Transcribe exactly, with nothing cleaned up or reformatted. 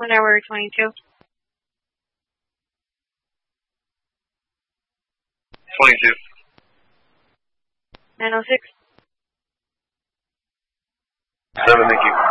one hour twenty-two. twenty-two. nine oh six. Seven, thank you.